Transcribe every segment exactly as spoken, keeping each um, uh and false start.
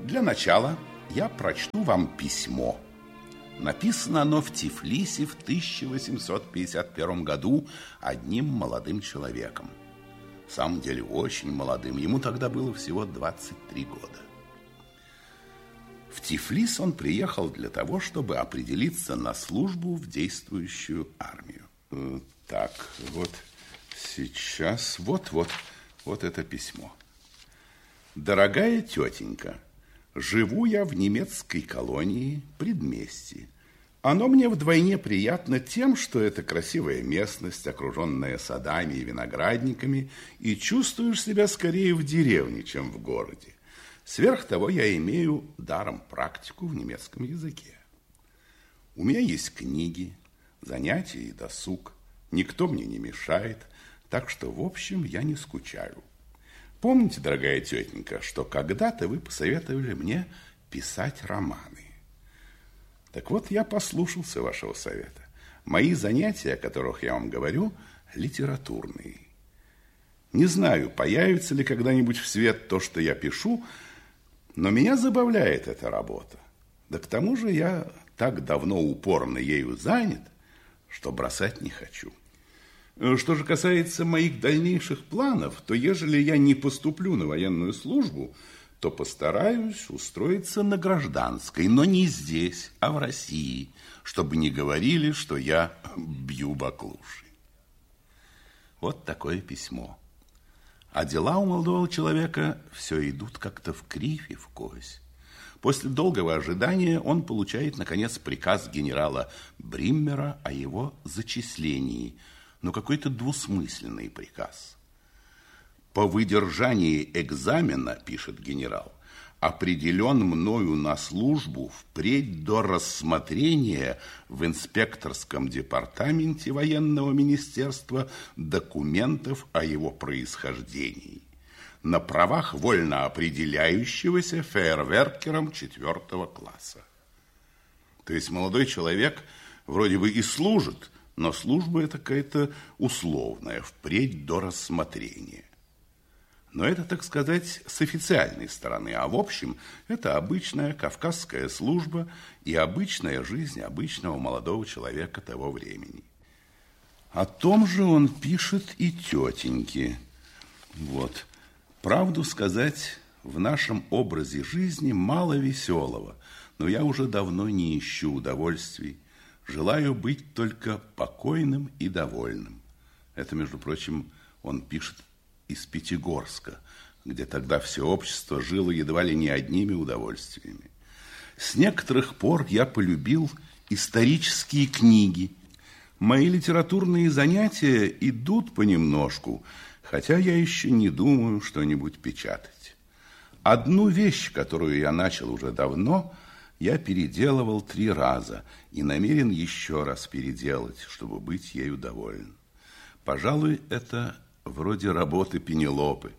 Для начала я прочту вам письмо. Написано оно в Тифлисе в тысяча восемьсот пятьдесят первом году одним молодым человеком. В самом деле очень молодым. Ему тогда было всего двадцать три года. В Тифлис он приехал для того, чтобы определиться на службу в действующую армию. Так, вот сейчас, вот-вот, вот это письмо. Дорогая тетенька, живу я в немецкой колонии Предместье. Оно мне вдвойне приятно тем, что это красивая местность, окруженная садами и виноградниками, и чувствуешь себя скорее в деревне, чем в городе. Сверх того, я имею даром практику в немецком языке. У меня есть книги, занятия и досуг. Никто мне не мешает, так что, в общем, я не скучаю. Помните, дорогая тетенька, что когда-то вы посоветовали мне писать романы? Так вот, я послушался вашего совета. Мои занятия, о которых я вам говорю, литературные. Не знаю, появится ли когда-нибудь в свет то, что я пишу, но меня забавляет эта работа. Да к тому же я так давно упорно ею занят, что бросать не хочу. Что же касается моих дальнейших планов, то ежели я не поступлю на военную службу, то постараюсь устроиться на гражданской, но не здесь, а в России, чтобы не говорили, что я бью баклуши. Вот такое письмо. А дела у молодого человека все идут как-то в кривь и в кось. После долгого ожидания он получает, наконец, приказ генерала Бриммера о его зачислении, но какой-то двусмысленный приказ. По выдержании экзамена, пишет генерал, определен мною на службу впредь до рассмотрения в инспекторском департаменте военного министерства документов о его происхождении на правах вольно определяющегося фейерверкером четвертого класса. То есть молодой человек вроде бы и служит, но служба это какая-то условная, впредь до рассмотрения. Но это, так сказать, с официальной стороны. А в общем, это обычная кавказская служба и обычная жизнь обычного молодого человека того времени. О том же он пишет и тетеньке. Вот. Правду сказать, в нашем образе жизни мало веселого, но я уже давно не ищу удовольствий. Желаю быть только покойным и довольным. Это, между прочим, он пишет из Пятигорска, где тогда все общество жило едва ли не одними удовольствиями. С некоторых пор я полюбил исторические книги. Мои литературные занятия идут понемножку, хотя я еще не думаю что-нибудь печатать. Одну вещь, которую я начал уже давно, я переделывал три раза и намерен еще раз переделать, чтобы быть ею доволен. Пожалуй, это вроде работы Пенелопы.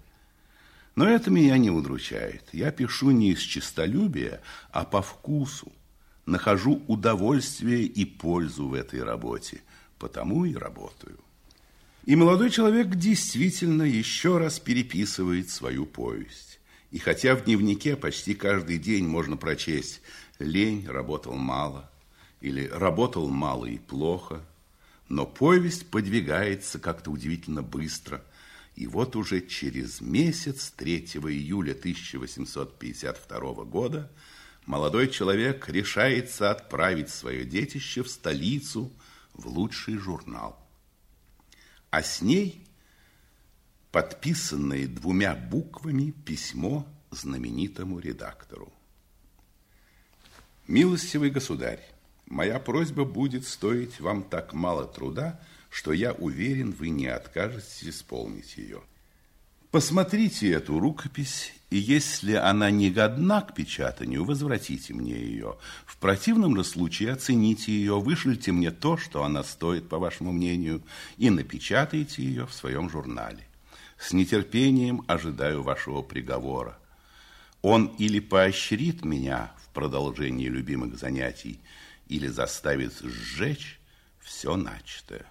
Но это меня не удручает. Я пишу не из честолюбия, а по вкусу. Нахожу удовольствие и пользу в этой работе, потому и работаю. И молодой человек действительно еще раз переписывает свою повесть. И хотя в дневнике почти каждый день можно прочесть «лень, работал мало» или «работал мало и плохо», но повесть подвигается как-то удивительно быстро. И вот уже через месяц, третьего июля тысяча восемьсот пятьдесят второго года, молодой человек решается отправить свое детище в столицу, в лучший журнал. А с ней подписанное двумя буквами письмо знаменитому редактору. «Милостивый государь, моя просьба будет стоить вам так мало труда, что я уверен, вы не откажетесь исполнить ее. Посмотрите эту рукопись, и если она не годна к печатанию, возвратите мне ее. В противном же случае оцените ее, вышлите мне то, что она стоит, по вашему мнению, и напечатайте ее в своем журнале. С нетерпением ожидаю вашего приговора. Он или поощрит меня в продолжении любимых занятий, или заставит сжечь все начатое».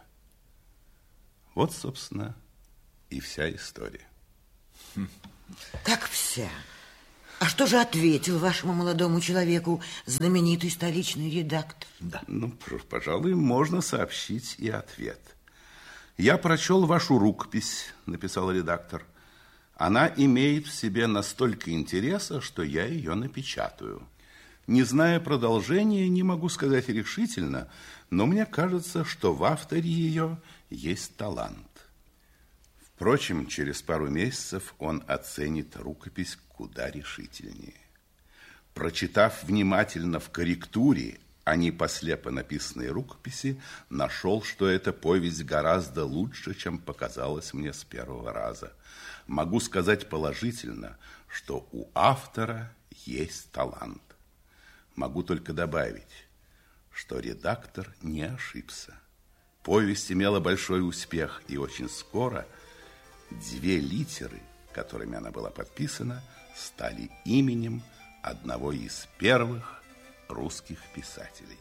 Вот, собственно, и вся история. Как вся? А что же ответил вашему молодому человеку знаменитый столичный редактор? Да. Ну, пожалуй, можно сообщить и ответ. «Я прочел вашу рукопись», — написал редактор. «Она имеет в себе настолько интереса, что я ее напечатаю. Не зная продолжения, не могу сказать решительно, но мне кажется, что в авторе ее есть талант». Впрочем, через пару месяцев он оценит рукопись куда решительнее. Прочитав внимательно в корректуре, а не по слепо написанной рукописи, нашел, что эта повесть гораздо лучше, чем показалось мне с первого раза. Могу сказать положительно, что у автора есть талант. Могу только добавить, что редактор не ошибся. Повесть имела большой успех, и очень скоро две литеры, которыми она была подписана, стали именем одного из первых русских писателей.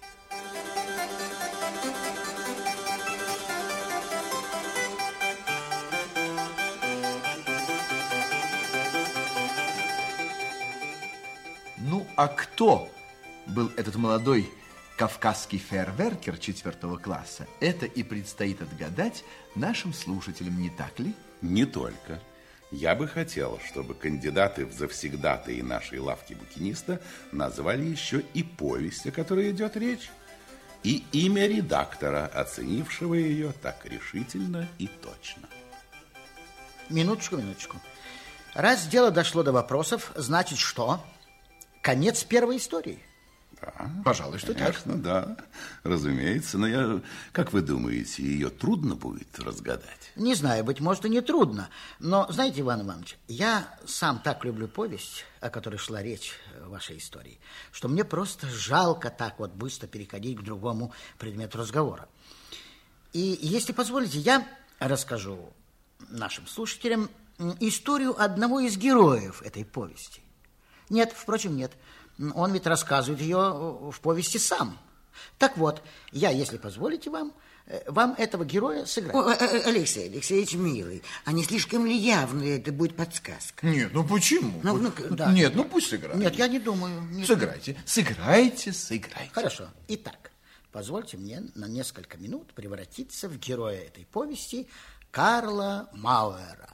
Ну, а кто был этот молодой кавказский фейерверкер четвертого класса? Это и предстоит отгадать нашим слушателям, не так ли? Не только. Я бы хотел, чтобы кандидаты в завсегдатаи нашей лавки букиниста назвали еще и повесть, о которой идет речь, и имя редактора, оценившего ее так решительно и точно. Минуточку, минуточку. Раз дело дошло до вопросов, значит что? Конец первой истории. Да, пожалуй, что конечно, так. Да, разумеется. Но я, как вы думаете, ее трудно будет разгадать? Не знаю, быть может, и не трудно. Но, знаете, Иван Иванович, я сам так люблю повесть, о которой шла речь в вашей истории, что мне просто жалко так вот быстро переходить к другому предмету разговора. И, если позволите, я расскажу нашим слушателям историю одного из героев этой повести. Нет, впрочем, нет. Он ведь рассказывает ее в повести сам. Так вот, я, если позволите вам, вам этого героя сыграть. О, Алексей Алексеевич, милый, а не слишком ли явно это будет подсказка? Нет, ну почему? Ну, ну, да. Нет, ну пусть сыграет. Нет, я не думаю. Нет. Сыграйте, сыграйте, сыграйте. Хорошо. Итак, позвольте мне на несколько минут превратиться в героя этой повести Карла Мауэра.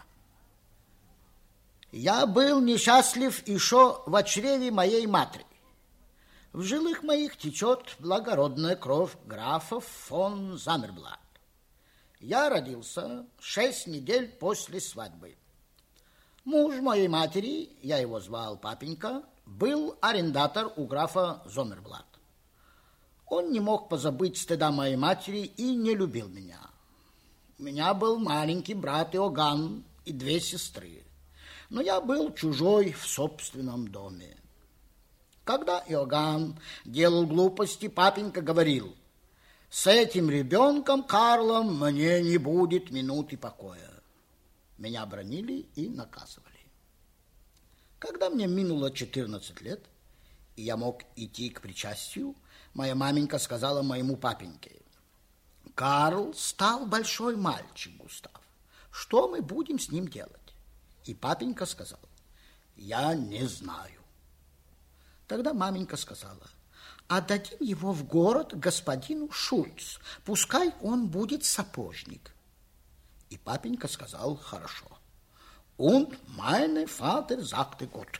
Я был несчастлив еще в чреве моей матери. В жилах моих течет благородная кровь графов фон Заммерблат. Я родился шесть недель после свадьбы. Муж моей матери, я его звал папенька, был арендатор у графа Зоммерблат. Он не мог позабыть стыда моей матери и не любил меня. У меня был маленький брат Иоганн и две сестры. Но я был чужой в собственном доме. Когда Иоганн делал глупости, папенька говорил: с этим ребенком Карлом мне не будет минуты покоя. Меня бранили и наказывали. Когда мне минуло четырнадцать лет, и я мог идти к причастию, моя маменька сказала моему папеньке: Карл стал большой мальчик, Густав. Что мы будем с ним делать? И папенька сказал: я не знаю. Тогда маменька сказала: отдадим его в город господину Шульц, пускай он будет сапожник. И папенька сказал: хорошо. Und meine Vater sagte gut.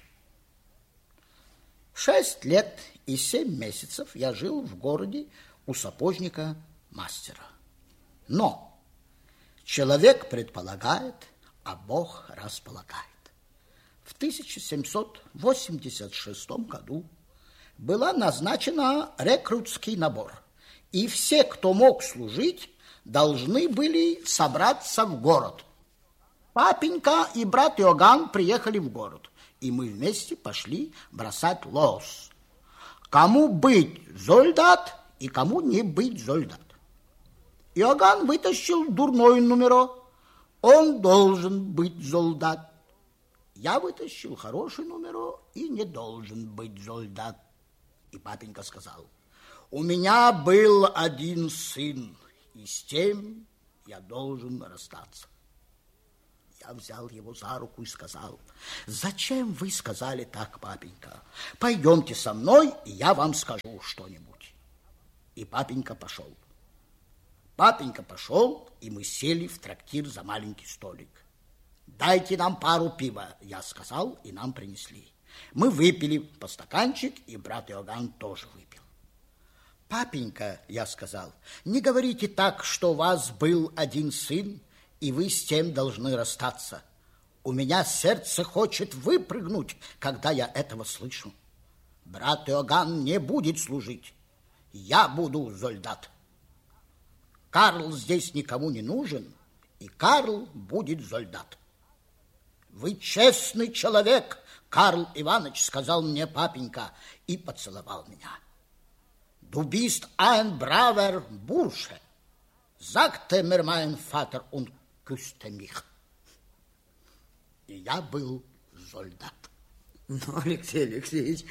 Шесть лет и семь месяцев я жил в городе у сапожника мастера. Но человек предполагает, а Бог располагает. В тысяча семьсот восемьдесят шестом году была назначена рекрутский набор, и все, кто мог служить, должны были собраться в город. Папенька и брат Иоганн приехали в город, и мы вместе пошли бросать лос. Кому быть солдат и кому не быть солдат. Иоганн вытащил дурной номер. Он должен быть солдат. Я вытащил хороший номер и не должен быть солдат. И папенька сказал: у меня был один сын, и с тем я должен расстаться. Я взял его за руку и сказал: зачем вы сказали так, папенька? Пойдемте со мной, и я вам скажу что-нибудь. И папенька пошел. Папенька пошел, и мы сели в трактир за маленький столик. Дайте нам пару пива, я сказал, и нам принесли. Мы выпили по стаканчик, и брат Иоганн тоже выпил. Папенька, я сказал, не говорите так, что у вас был один сын, и вы с тем должны расстаться. У меня сердце хочет выпрыгнуть, когда я этого слышу. Брат Иоганн не будет служить. Я буду солдат. Карл здесь никому не нужен, и Карл будет солдат. Вы честный человек, Карл Иванович, сказал мне папенька и поцеловал меня. Du bist ein braver Bursche, sagte mir mein Vater und küsste mich. И я был солдат. Ну, Алексей Алексеевич,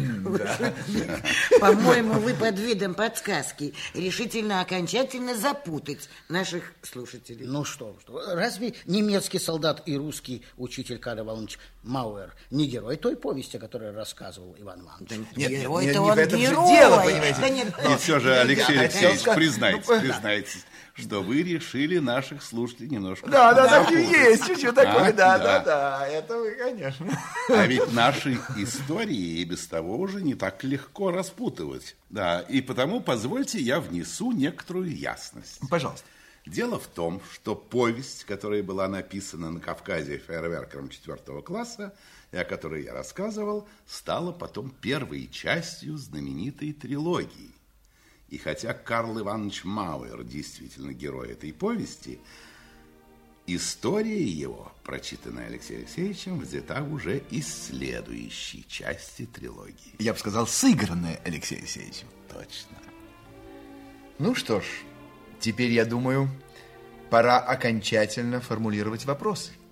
по-моему, вы под видом подсказки решительно окончательно запутать наших слушателей. Ну что, что, разве немецкий солдат и русский учитель Карл Иванович Мауэр не герой той повести, которую рассказывал Иван Иванович? Да нет, герой-то нет, он в этом же герой. дело, понимаете. Да нет, И все же, Алексей Я Алексеевич, хотел признайтесь, сказать, признайтесь, что вы решили наших слушателей немножко... Да, да, так и есть, чуть-чуть такое, А, да, да. да, да, это вы, конечно. А ведь наши истории и без того уже не так легко распутывать. Да, и потому позвольте я внесу некоторую ясность. Пожалуйста. Дело в том, что повесть, которая была написана на Кавказе фейерверкером четвертого класса, и о которой я рассказывал, стала потом первой частью знаменитой трилогии. И хотя Карл Иванович Мауэр действительно герой этой повести, история его, прочитанная Алексеем Алексеевичем, взята уже из следующей части трилогии. Я бы сказал, сыгранное Алексеем Алексеевичем. Точно. Ну что ж, теперь, я думаю, пора окончательно формулировать вопросы.